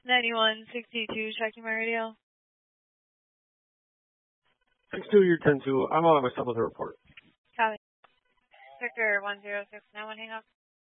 9162, checking my radio. 62, you're 10-2. I'm on myself with a report. Copy. Victor 106, 91, hang up.